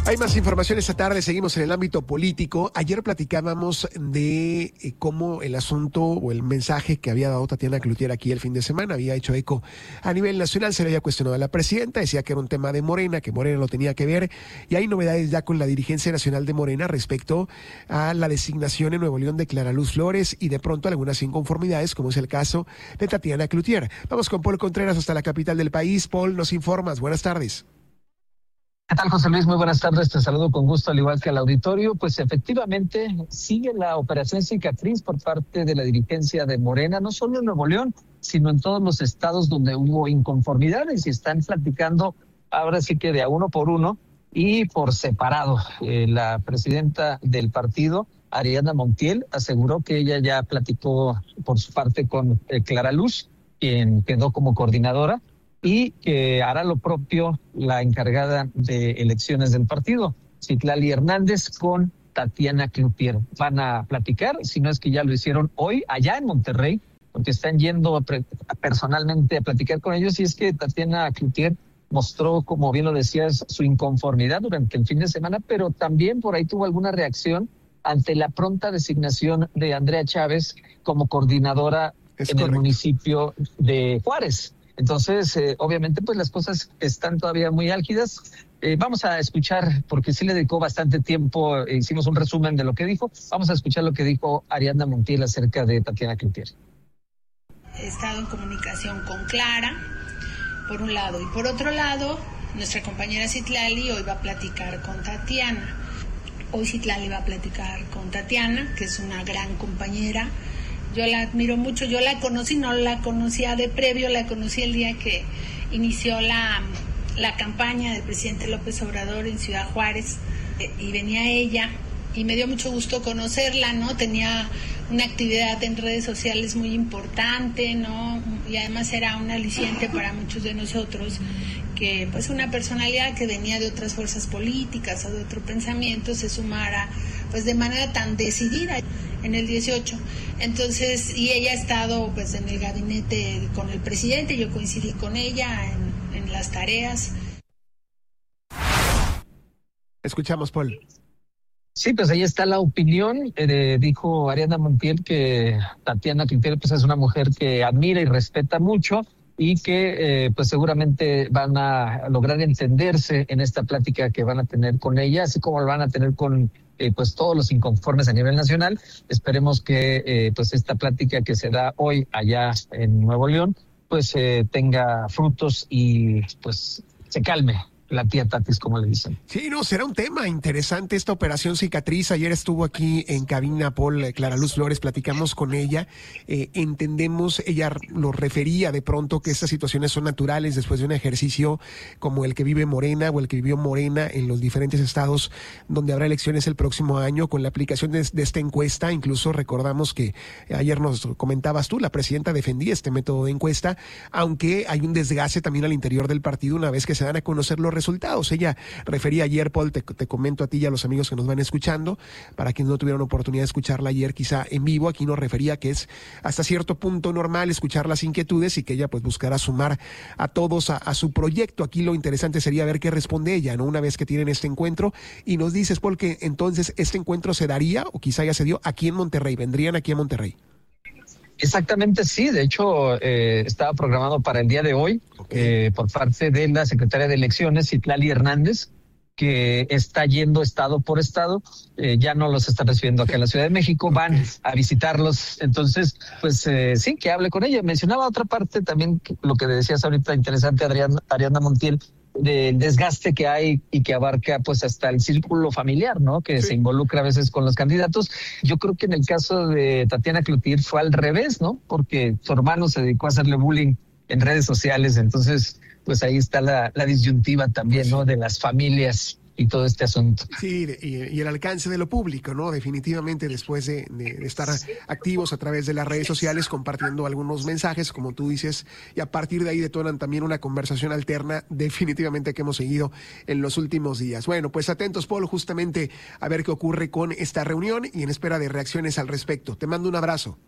Hay más información esta tarde, seguimos en el ámbito político. Ayer platicábamos de cómo el asunto o el mensaje que había dado Tatiana Cloutier aquí el fin de semana había hecho eco a nivel nacional. Se le había cuestionado a la presidenta, decía que era un tema de Morena, que Morena lo tenía que ver, y hay novedades ya con la dirigencia nacional de Morena respecto a la designación en Nuevo León de Clara Luz Flores y de pronto algunas inconformidades, como es el caso de Tatiana Cloutier. Vamos con Paul Contreras hasta la capital del país. Paul, nos informas. Buenas tardes. ¿Qué tal, José Luis? Muy buenas tardes, te saludo con gusto, al igual que al auditorio. Pues efectivamente sigue la operación cicatriz por parte de la dirigencia de Morena, no solo en Nuevo León, sino en todos los estados donde hubo inconformidades y están platicando ahora sí que de a uno por uno y por separado. La presidenta del partido, Ariadna Montiel, aseguró que ella ya platicó por su parte con Clara Luz, quien quedó como coordinadora, y que hará lo propio la encargada de elecciones del partido, Citlali Hernández, con Tatiana Cloutier. Van a platicar, si no es que ya lo hicieron hoy, allá en Monterrey, porque están yendo personalmente a platicar con ellos, y es que Tatiana Cloutier mostró, como bien lo decías, su inconformidad durante el fin de semana, pero también por ahí tuvo alguna reacción ante la pronta designación de Andrea Chávez como coordinadora en el municipio de Juárez. Entonces, obviamente, pues las cosas están todavía muy álgidas. Vamos a escuchar, porque sí le dedicó bastante tiempo, hicimos un resumen de lo que dijo. Vamos a escuchar lo que dijo Ariadna Montiel acerca de Tatiana Cloutier. He estado en comunicación con Clara, por un lado, y por otro lado, nuestra compañera Citlali hoy va a platicar con Tatiana. Hoy Citlali va a platicar con Tatiana, que es una gran compañera. Yo la admiro mucho, yo la conocí, no la conocía de previo, la conocí el día que inició la campaña del presidente López Obrador en Ciudad Juárez, y venía ella, y me dio mucho gusto conocerla, ¿no? Tenía una actividad en redes sociales muy importante, ¿no? Y además era un aliciente para muchos de nosotros, que pues una personalidad que venía de otras fuerzas políticas o de otro pensamiento se sumara pues de manera tan decidida en el 18. Entonces, y ella ha estado pues en el gabinete con el presidente, yo coincidí con ella en las tareas. Escuchamos, Paul. Sí, pues ahí está la opinión. Dijo Ariadna Montiel que Tatiana Cloutier pues es una mujer que admira y respeta mucho, y que pues seguramente van a lograr entenderse en esta plática que van a tener con ella, así como lo van a tener con pues todos los inconformes a nivel nacional. Esperemos que pues esta plática que se da hoy allá en Nuevo León pues tenga frutos y pues se calme la tía Tatis, como le dicen. Sí, no, será un tema interesante esta operación cicatriz. Ayer estuvo aquí en cabina Paul, Clara Luz Flores, platicamos con ella, entendemos, ella lo refería de pronto que estas situaciones son naturales después de un ejercicio como el que vive Morena o el que vivió Morena en los diferentes estados donde habrá elecciones el próximo año, con la aplicación de esta encuesta. Incluso recordamos que ayer nos comentabas tú, la presidenta defendía este método de encuesta, aunque hay un desgaste también al interior del partido una vez que se dan a conocer los resultados. Ella refería ayer, Paul, te comento a ti y a los amigos que nos van escuchando, para quienes no tuvieron oportunidad de escucharla ayer quizá en vivo, aquí nos refería que es hasta cierto punto normal escuchar las inquietudes y que ella pues buscará sumar a todos a su proyecto. Aquí lo interesante sería ver qué responde ella, ¿no? Una vez que tienen este encuentro, y nos dices, Paul, que entonces este encuentro se daría, o quizá ya se dio, aquí en Monterrey, vendrían aquí a Monterrey. Exactamente, sí. De hecho, estaba programado para el día de hoy, por parte de la secretaria de Elecciones, Citlali Hernández, que está yendo estado por estado. Ya no los está recibiendo acá en la Ciudad de México, van a visitarlos. Entonces, pues sí, que hable con ella. Mencionaba otra parte también, lo que decías ahorita, interesante, Ariadna Montiel, del desgaste que hay y que abarca pues hasta el círculo familiar, ¿no? Que se involucra a veces con los candidatos. Yo creo que en el caso de Tatiana Cloutier fue al revés, ¿no? Porque su hermano se dedicó a hacerle bullying en redes sociales. Entonces, pues ahí está la disyuntiva también, ¿no? De las familias y todo este asunto. Sí, y el alcance de lo público, ¿no? Definitivamente después de estar activos a través de las redes sociales, compartiendo algunos mensajes, como tú dices, y a partir de ahí detonan también una conversación alterna, definitivamente, que hemos seguido en los últimos días. Bueno, pues atentos, Paul, justamente a ver qué ocurre con esta reunión y en espera de reacciones al respecto. Te mando un abrazo.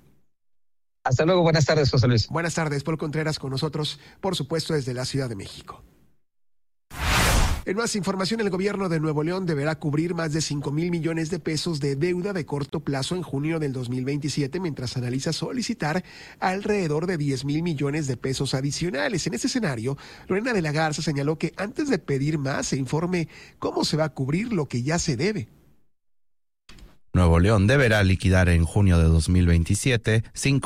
Hasta luego, buenas tardes, José Luis. Buenas tardes, Paul Contreras con nosotros, por supuesto, desde la Ciudad de México. En más información, el gobierno de Nuevo León deberá cubrir más de 5,000 millones de pesos de deuda de corto plazo en junio del 2027, mientras analiza solicitar alrededor de 10,000 millones de pesos adicionales. En este escenario, Lorena de la Garza señaló que antes de pedir más, se informe cómo se va a cubrir lo que ya se debe. Nuevo León deberá liquidar en junio de 2027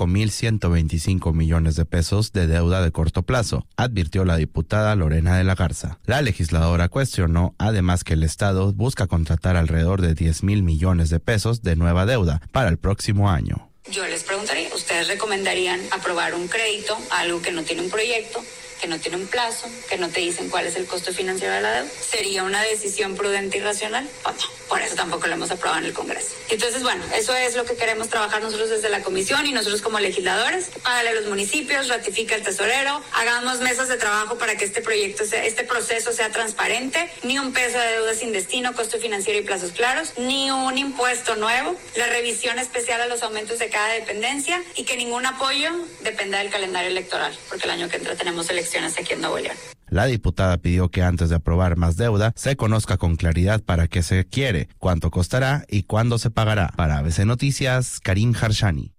5,125 millones de pesos de deuda de corto plazo, advirtió la diputada Lorena de la Garza. La legisladora cuestionó además que el Estado busca contratar alrededor de 10,000 millones de pesos de nueva deuda para el próximo año. Yo les preguntaría, ¿ustedes recomendarían aprobar un crédito, algo que no tiene un proyecto, que no tiene un plazo, que no te dicen cuál es el costo financiero de la deuda? ¿Sería una decisión prudente y racional? Pues no, por eso tampoco lo hemos aprobado en el Congreso. Entonces, bueno, eso es lo que queremos trabajar nosotros desde la comisión y nosotros como legisladores. Págale a los municipios, ratifica el tesorero, hagamos mesas de trabajo para que este proceso sea transparente, ni un peso de deuda sin destino, costo financiero y plazos claros, ni un impuesto nuevo, la revisión especial a los aumentos de cada dependencia y que ningún apoyo dependa del calendario electoral, porque el año que entra tenemos elecciones aquí en Nuevo León. La diputada pidió que antes de aprobar más deuda, se conozca con claridad para qué se quiere, cuánto costará y cuándo se pagará. Para ABC Noticias, Karim Harshani.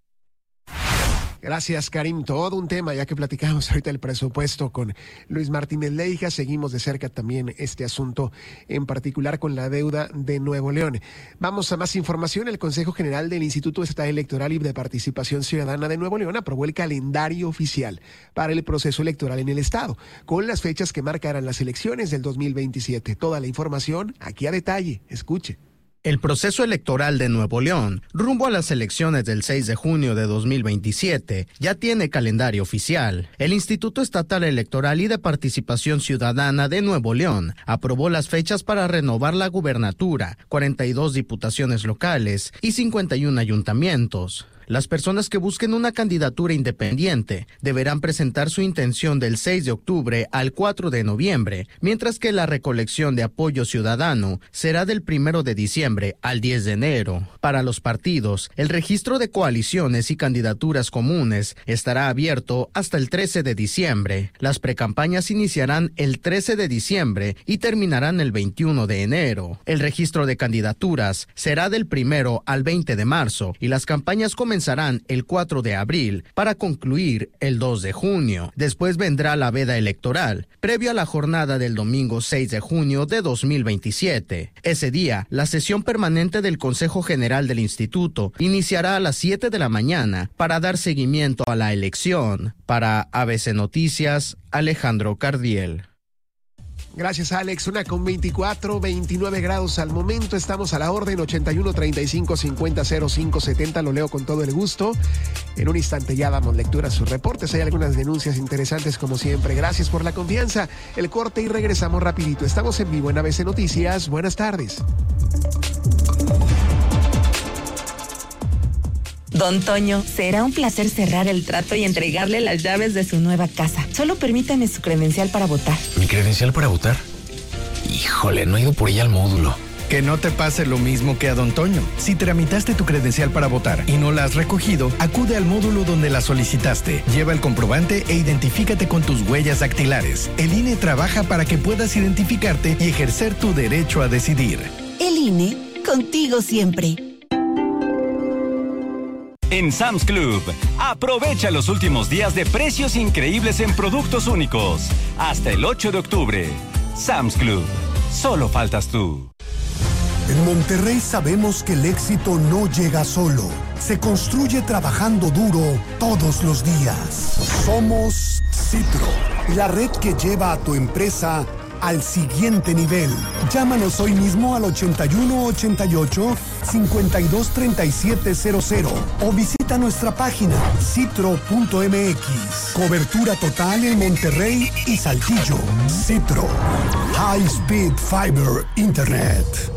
Gracias, Karim. Todo un tema, ya que platicamos ahorita el presupuesto con Luis Martínez Leija. Seguimos de cerca también este asunto, en particular con la deuda de Nuevo León. Vamos a más información. El Consejo General del Instituto Estatal Electoral y de Participación Ciudadana de Nuevo León aprobó el calendario oficial para el proceso electoral en el Estado, con las fechas que marcarán las elecciones del 2027. Toda la información aquí a detalle. Escuche. El proceso electoral de Nuevo León, rumbo a las elecciones del 6 de junio de 2027, ya tiene calendario oficial. El Instituto Estatal Electoral y de Participación Ciudadana de Nuevo León aprobó las fechas para renovar la gubernatura, 42 diputaciones locales y 51 ayuntamientos. Las personas que busquen una candidatura independiente deberán presentar su intención del 6 de octubre al 4 de noviembre, mientras que la recolección de apoyo ciudadano será del 1 de diciembre al 10 de enero. Para los partidos, el registro de coaliciones y candidaturas comunes estará abierto hasta el 13 de diciembre. Las precampañas iniciarán el 13 de diciembre y terminarán el 21 de enero. El registro de candidaturas será del 1 al 20 de marzo y las campañas comenzarán el 4 de abril para concluir el 2 de junio. Después vendrá la veda electoral, previo a la jornada del domingo 6 de junio de 2027. Ese día, la sesión permanente del Consejo General del Instituto iniciará a las 7 de la mañana para dar seguimiento a la elección. Para ABC Noticias, Alejandro Cardiel. Gracias, Alex. 1:24, 29 grados al momento. Estamos a la orden, 81 35 50 05 70. Lo leo con todo el gusto. En un instante ya damos lectura a sus reportes. Hay algunas denuncias interesantes como siempre. Gracias por la confianza. El corte y regresamos rapidito. Estamos en vivo en ABC Noticias. Buenas tardes. Don Toño, será un placer cerrar el trato y entregarle las llaves de su nueva casa. Solo permítame su credencial para votar. ¿Mi credencial para votar? Híjole, no he ido por ella al módulo. Que no te pase lo mismo que a Don Toño. Si tramitaste tu credencial para votar y no la has recogido, acude al módulo donde la solicitaste. Lleva el comprobante e identifícate con tus huellas dactilares. El INE trabaja para que puedas identificarte y ejercer tu derecho a decidir. El INE, contigo siempre. En Sam's Club, aprovecha los últimos días de precios increíbles en productos únicos. Hasta el 8 de octubre. Sam's Club, solo faltas tú. En Monterrey sabemos que el éxito no llega solo. Se construye trabajando duro todos los días. Somos Citro, la red que lleva a tu empresa al siguiente nivel. Llámanos hoy mismo al 8188-523700 o visita nuestra página citro.mx. Cobertura total en Monterrey y Saltillo. Citro. High Speed Fiber Internet.